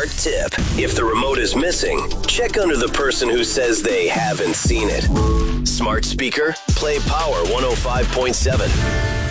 smart tip. If the remote is missing, check under the person who says they haven't seen it. Smart speaker, play Power 105.7.